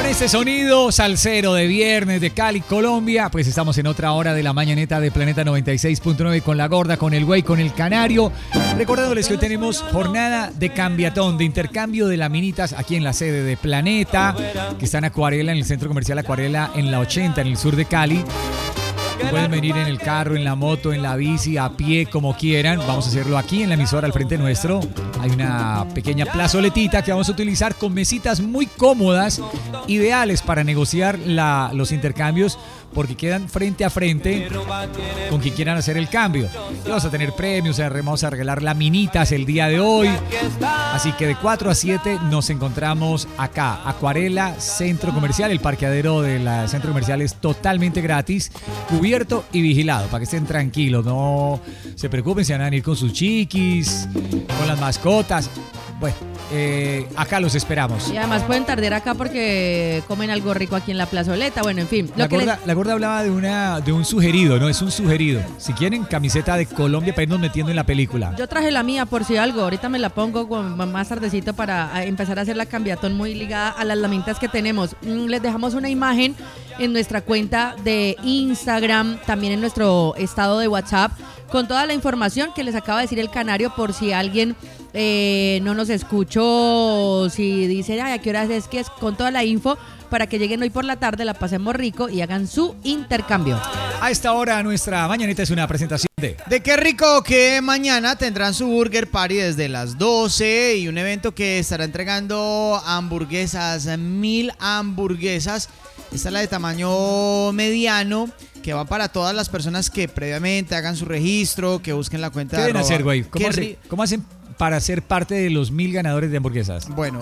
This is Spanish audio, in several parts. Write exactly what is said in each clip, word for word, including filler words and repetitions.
Con este sonido salsero de viernes de Cali, Colombia, pues estamos en otra hora de la mañaneta de Planeta noventa y seis punto nueve con la gorda, con el güey, con el canario. Recordándoles que hoy tenemos jornada de cambiatón, de intercambio de laminitas aquí en la sede de Planeta, que está en Acuarela, en el centro comercial Acuarela, en la ochenta, en el sur de Cali. Pueden venir en el carro, en la moto, en la bici, a pie, como quieran. Vamos a hacerlo aquí en la emisora al frente nuestro. Hay una pequeña plazoletita que vamos a utilizar con mesitas muy cómodas, ideales para negociar la, los intercambios, porque quedan frente a frente con quien quieran hacer el cambio. Y vamos a tener premios, vamos a regalar laminitas el día de hoy. Así que de cuatro a siete nos encontramos acá, Acuarela, centro comercial. El parqueadero del centro comercial es totalmente gratis, cubierto y vigilado, para que estén tranquilos, no se preocupen si van a ir con sus chiquis, con las mascotas. Bueno, eh, acá los esperamos. Y además pueden tardar acá porque comen algo rico aquí en la plazoleta. Bueno, en fin. Lo la, que gorda, les... la gorda hablaba de una de un sugerido, ¿no? Es un sugerido. Si quieren camiseta de Colombia para irnos metiendo en la película. Yo traje la mía por si algo. Ahorita me la pongo con más tardecito para empezar a hacer la cambiatón muy ligada a las laminitas que tenemos. Les dejamos una imagen en nuestra cuenta de Instagram, también en nuestro estado de WhatsApp, con toda la información que les acaba de decir el canario, por si alguien eh, no nos escuchó, si dice, ay, ¿a qué horas es que es? Con toda la info para que lleguen hoy por la tarde, la pasemos rico y hagan su intercambio. A esta hora nuestra mañanita es una presentación de... De qué rico que mañana tendrán su Burger Party desde las doce y un evento que estará entregando hamburguesas, mil hamburguesas. Esta es la de tamaño mediano, que va para todas las personas que previamente hagan su registro, que busquen la cuenta ¿Qué de deben arroba. hacer, güey? ¿Cómo, hace, ri- ¿Cómo hacen para ser parte de los mil ganadores de hamburguesas? Bueno,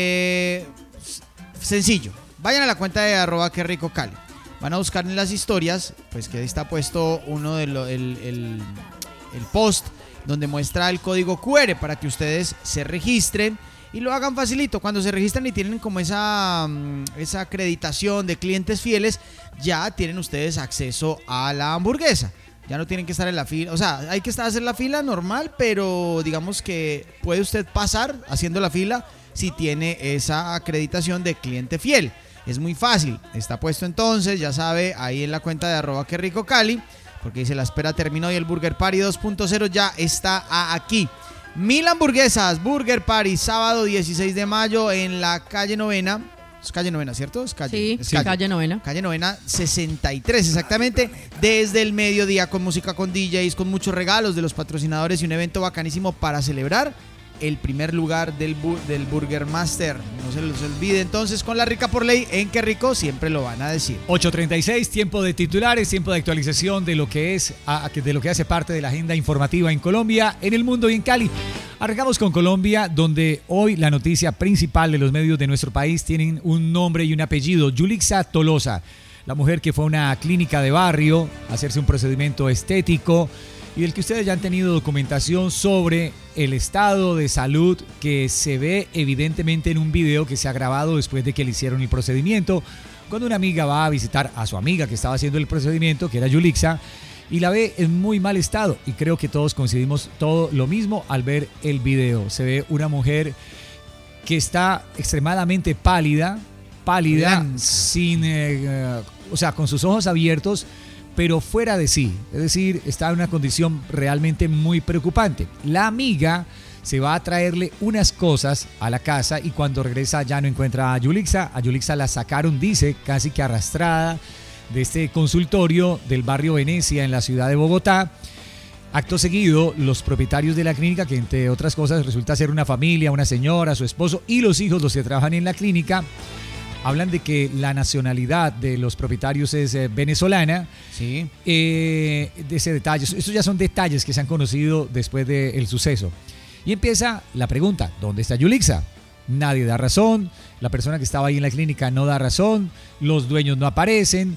eh, sencillo. Vayan a la cuenta de arroba qué rico Cali. Van a buscar en las historias, pues que ahí está puesto uno de lo, el, el, el post donde muestra el código cu erre para que ustedes se registren y lo hagan facilito. Cuando se registran y tienen como esa, esa acreditación de clientes fieles, ya tienen ustedes acceso a la hamburguesa. Ya no tienen que estar en la fila, o sea, hay que estar hacer la fila normal, pero digamos que puede usted pasar haciendo la fila si tiene esa acreditación de cliente fiel. Es muy fácil, está puesto entonces, ya sabe, ahí en la cuenta de arroba qué rico Cali, porque dice la espera terminó y el Burger Party dos punto cero ya está aquí. Mil hamburguesas, Burger Party, sábado dieciséis de mayo en la calle Novena. Es calle Novena, ¿cierto? Es calle, Sí, es calle. calle Novena. Calle Novena sesenta y tres, exactamente. Desde el mediodía, con música, con D Js, con muchos regalos de los patrocinadores y un evento bacanísimo para celebrar el primer lugar del, bu- del Burger Master. No se les olvide entonces, con la rica por ley, en Qué Rico siempre lo van a decir. ocho treinta y seis, tiempo de titulares, tiempo de actualización de lo que es a, de lo que hace parte de la agenda informativa en Colombia, en el mundo y en Cali. Arrancamos con Colombia, donde hoy la noticia principal de los medios de nuestro país tienen un nombre y un apellido: Yulixa Tolosa, la mujer que fue a una clínica de barrio a hacerse un procedimiento estético y del que ustedes ya han tenido documentación sobre el estado de salud que se ve evidentemente en un video que se ha grabado después de que le hicieron el procedimiento, cuando una amiga va a visitar a su amiga que estaba haciendo el procedimiento, que era Yulixa, y la ve en muy mal estado, y creo que todos coincidimos todo lo mismo al ver el video. Se ve una mujer que está extremadamente pálida, pálida, Blanca. sin, eh, o sea, con sus ojos abiertos, pero fuera de sí, es decir, está en una condición realmente muy preocupante. La amiga se va a traerle unas cosas a la casa y cuando regresa ya no encuentra a Yulixa. A Yulixa la sacaron, dice, casi que arrastrada de este consultorio del barrio Venecia en la ciudad de Bogotá. Acto seguido, los propietarios de la clínica, que entre otras cosas resulta ser una familia, una señora, su esposo y los hijos, los que trabajan en la clínica, hablan de que la nacionalidad de los propietarios es eh, venezolana. Sí. Eh, de ese detalle, estos ya son detalles que se han conocido después del suceso. Y empieza la pregunta: ¿dónde está Yulixa? Nadie da razón, la persona que estaba ahí en la clínica no da razón, los dueños no aparecen,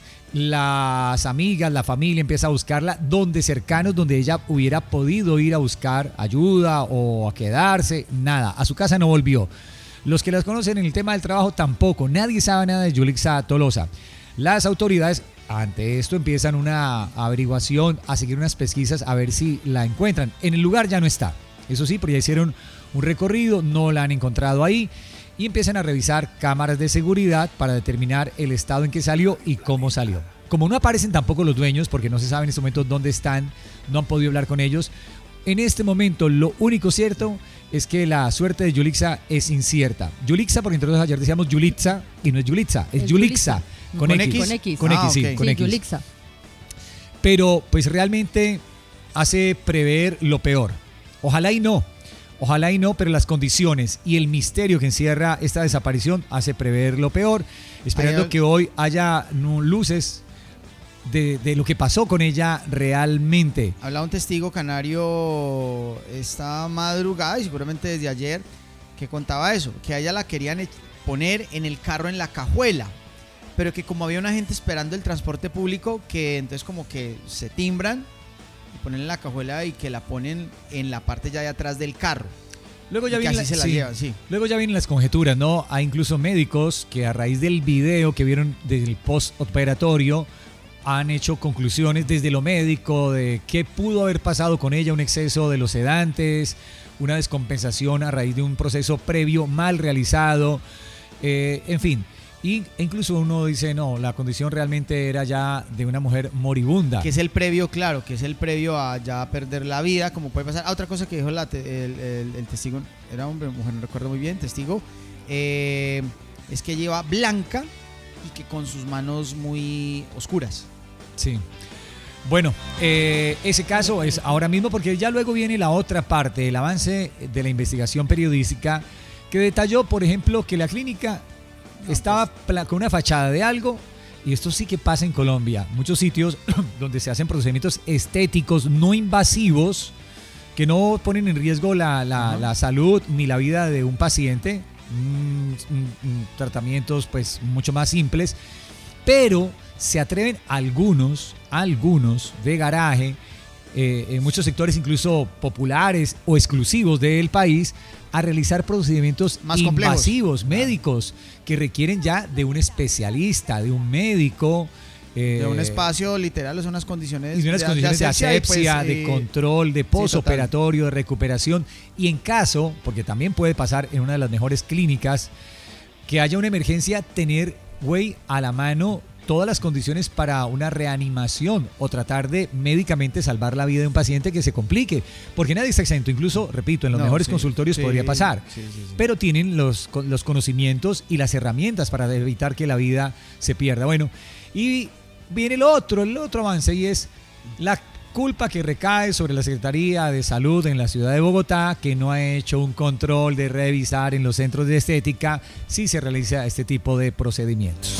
las amigas, la familia empieza a buscarla donde cercanos, donde ella hubiera podido ir a buscar ayuda o a quedarse, nada, a su casa no volvió. Los que las conocen en el tema del trabajo tampoco, nadie sabe nada de Yulixa Tolosa. Las autoridades ante esto empiezan una averiguación, a seguir unas pesquisas a ver si la encuentran. En el lugar ya no está, eso sí, porque ya hicieron un recorrido, no la han encontrado ahí. y empiezan a revisar cámaras de seguridad para determinar el estado en que salió y cómo salió. Como no aparecen tampoco los dueños, porque no se sabe en este momento dónde están, no han podido hablar con ellos, en este momento lo único cierto es que la suerte de Yulixa es incierta. Yulixa, porque entonces ayer decíamos Yulitza y no es Yulitza, es, es Yulixa. Con, con X. Con X, con X, ah, sí, okay. con sí, X. Yulixa. Pero pues realmente hace prever lo peor. Ojalá y no, ojalá y no, pero las condiciones y el misterio que encierra esta desaparición hace prever lo peor, esperando Hay... que hoy haya luces de, de lo que pasó con ella realmente. Habla un testigo canario esta madrugada y seguramente desde ayer que contaba eso, que a ella la querían poner en el carro en la cajuela, pero que como había una gente esperando el transporte público, que entonces como que se timbran y ponen en la cajuela y que la ponen en la parte ya de atrás del carro. Luego ya, viene, la, se la sí. llevan, sí. Luego ya vienen las conjeturas, ¿no? Hay incluso médicos que a raíz del video que vieron del postoperatorio han hecho conclusiones desde lo médico de qué pudo haber pasado con ella, un exceso de los sedantes, una descompensación a raíz de un proceso previo mal realizado, eh, en fin. Y incluso uno dice, no, la condición realmente era ya de una mujer moribunda. Que es el previo, claro, que es el previo a ya perder la vida, como puede pasar. Ah, otra cosa que dijo la te, el, el, el testigo, era hombre o mujer, no recuerdo muy bien, testigo, eh, es que lleva blanca y que con sus manos muy oscuras. Sí. Bueno, eh, ese caso es ahora mismo porque ya luego viene la otra parte, el avance de la investigación periodística que detalló, por ejemplo, que la clínica no, estaba pues, con una fachada de algo, y esto sí que pasa en Colombia, muchos sitios donde se hacen procedimientos estéticos no invasivos que no ponen en riesgo la, la, uh-huh. la salud ni la vida de un paciente, mm, mm, tratamientos pues mucho más simples, pero se atreven algunos, algunos de garaje, eh, en muchos sectores incluso populares o exclusivos del país, a realizar procedimientos más invasivos, complejos, médicos, que requieren ya de un especialista, de un médico. Eh, de un espacio literal, o sea, unas condiciones, y de, unas de, condiciones de asepsia, de, asepsia, pues, de eh, control, de posoperatorio, sí, de recuperación. Y en caso, porque también puede pasar en una de las mejores clínicas, que haya una emergencia, tener, güey, a la mano todas las condiciones para una reanimación o tratar de médicamente salvar la vida de un paciente que se complique, porque nadie está exento, incluso, repito, en los no, mejores sí, consultorios sí, podría pasar, sí, sí, sí. pero tienen los, los conocimientos y las herramientas para evitar que la vida se pierda. Bueno, y viene el otro, el otro avance, y es la culpa que recae sobre la Secretaría de Salud en la ciudad de Bogotá, que no ha hecho un control de revisar en los centros de estética si se realiza este tipo de procedimientos.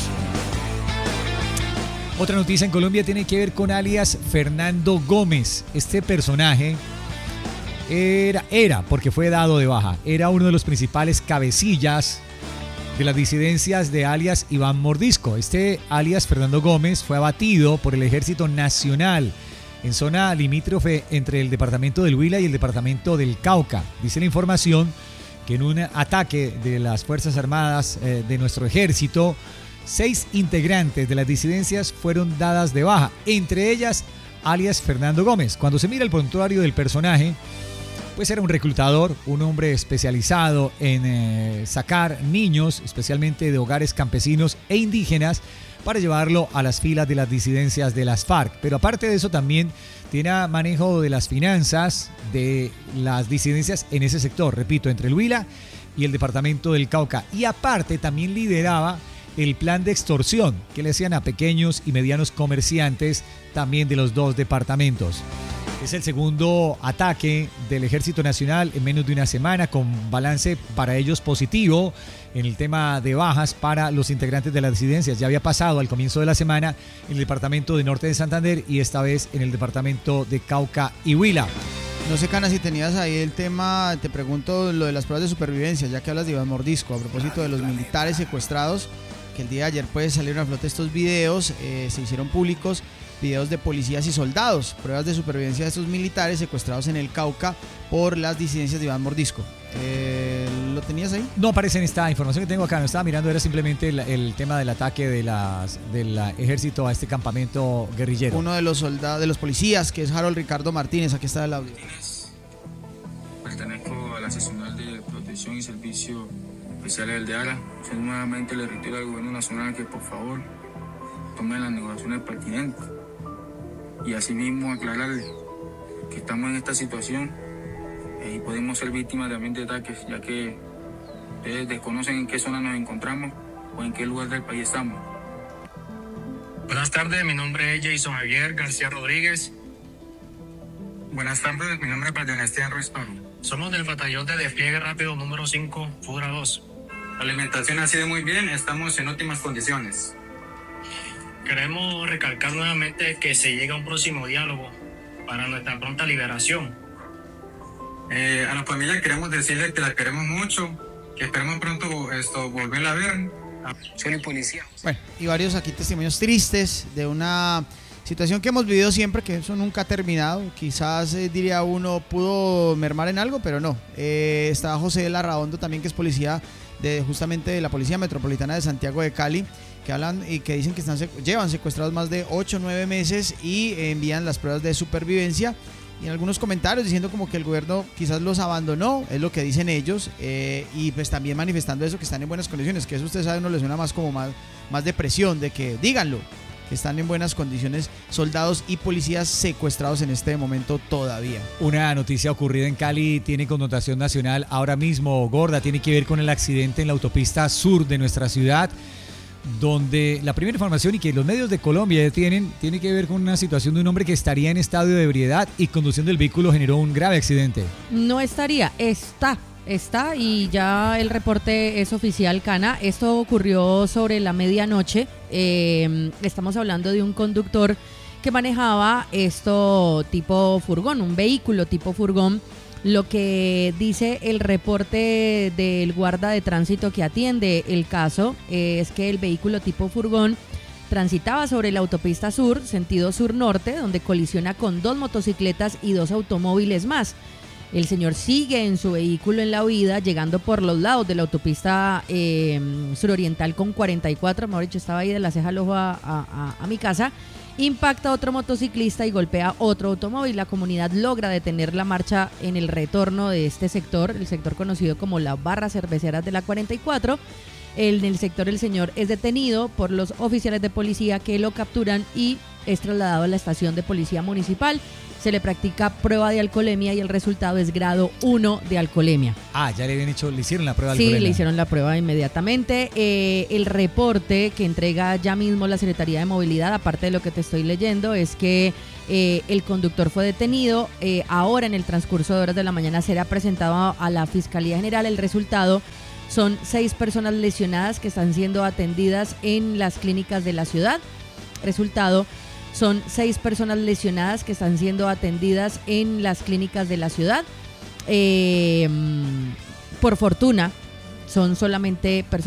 Otra noticia en Colombia tiene que ver con alias Fernando Gómez. Este personaje era, era, porque fue dado de baja, era uno de los principales cabecillas de las disidencias de alias Iván Mordisco. Este alias Fernando Gómez fue abatido por el Ejército Nacional en zona limítrofe entre el departamento del Huila y el departamento del Cauca. Dice la información que en un ataque de las Fuerzas Armadas eh, de nuestro ejército, seis integrantes de las disidencias fueron dadas de baja, entre ellas alias Fernando Gómez. Cuando se mira el prontuario del personaje, pues era un reclutador, un hombre especializado en eh, sacar niños, especialmente de hogares campesinos e indígenas, para llevarlo a las filas de las disidencias de las FARC. Pero aparte de eso también tiene manejo de las finanzas de las disidencias en ese sector, repito, entre el Huila y el departamento del Cauca. Y aparte también lideraba el plan de extorsión que le hacían a pequeños y medianos comerciantes también de los dos departamentos. Es el segundo ataque del Ejército Nacional en menos de una semana, con balance para ellos positivo en el tema de bajas para los integrantes de las disidencias. Ya había pasado al comienzo de la semana en el departamento de Norte de Santander y esta vez en el departamento de Cauca y Huila. No sé, Cana, si tenías ahí el tema, te pregunto lo de las pruebas de supervivencia, ya que hablas de Iván Mordisco, a propósito de los militares secuestrados, que el día de ayer pues salieron a flote estos videos, eh, se hicieron públicos, videos de policías y soldados, pruebas de supervivencia de estos militares secuestrados en el Cauca por las disidencias de Iván Mordisco. Eh, ¿Lo tenías ahí? No aparece en esta información que tengo acá, no estaba mirando, era simplemente el, el tema del ataque de las, del ejército a este campamento guerrillero. Uno de los soldados, de los policías, que es Harold Ricardo Martínez, aquí está el audio. Pertenezco a la seccional de protección y servicio especiales del DEARA. Yo nuevamente le reitero al gobierno nacional que por favor tome las negociaciones pertinentes y asimismo aclararle que estamos en esta situación eh, y podemos ser víctimas también de ataques, ya que ustedes desconocen en qué zona nos encontramos o en qué lugar del país estamos. Buenas tardes, mi nombre es Jason Javier García Rodríguez. Buenas tardes, mi nombre es Bastián Ruiz Pablo. Somos del batallón de despliegue rápido número cinco, Fura dos. La alimentación ha sido muy bien, estamos en óptimas condiciones. Queremos recalcar nuevamente que se llega a un próximo diálogo para nuestra pronta liberación. Eh, a la familia queremos decirle que la queremos mucho, que esperemos pronto esto, volverla a ver. Soy policía. Bueno, y varios aquí testimonios tristes de una situación que hemos vivido siempre, que eso nunca ha terminado. Quizás eh, diría uno pudo mermar en algo, pero no. Eh, está José Larraondo también, que es policía de justamente de la Policía Metropolitana de Santiago de Cali, que hablan y que dicen que están llevan secuestrados más de ocho o nueve meses y envían las pruebas de supervivencia. Y en algunos comentarios diciendo como que el gobierno quizás los abandonó, es lo que dicen ellos, eh, y pues también manifestando eso, que están en buenas condiciones, que eso usted sabe, uno les suena más como más, más de presión, de que díganlo, que están en buenas condiciones soldados y policías secuestrados en este momento todavía. Una noticia ocurrida en Cali tiene connotación nacional ahora mismo, Gorda, tiene que ver con el accidente en la autopista sur de nuestra ciudad, donde la primera información y que los medios de Colombia tienen tiene que ver con una situación de un hombre que estaría en estado de ebriedad y conduciendo el vehículo generó un grave accidente. No estaría, está, está y ya el reporte es oficial, Cana. Esto ocurrió sobre la medianoche. Eh, estamos hablando de un conductor que manejaba esto tipo furgón, un vehículo tipo furgón. Lo que dice el reporte del guarda de tránsito que atiende el caso es que el vehículo tipo furgón transitaba sobre la autopista sur, sentido sur-norte, donde colisiona con dos motocicletas y dos automóviles más. El señor sigue en su vehículo en la huida, llegando por los lados de la autopista eh, suroriental con cuarenta y cuatro, mejor dicho, estaba ahí de la ceja al ojo a, a, a mi casa. Impacta a otro motociclista y golpea otro automóvil. La comunidad logra detener la marcha en el retorno de este sector, el sector conocido como las barras cerveceras de la cuarenta y cuatro. En el sector el señor es detenido por los oficiales de policía que lo capturan y es trasladado a la estación de policía municipal. Se le practica prueba de alcoholemia y el resultado es grado uno de alcoholemia. Ah, ya le habían hecho, le hicieron la prueba de Sí, alcoholemia. le hicieron la prueba inmediatamente. Eh, el reporte que entrega ya mismo la Secretaría de Movilidad, aparte de lo que te estoy leyendo, es que eh, el conductor fue detenido. Eh, ahora, en el transcurso de horas de la mañana, será presentado a la Fiscalía General. El resultado son seis personas lesionadas que están siendo atendidas en las clínicas de la ciudad. Resultado: son seis personas lesionadas que están siendo atendidas en las clínicas de la ciudad. Eh, por fortuna, son solamente personas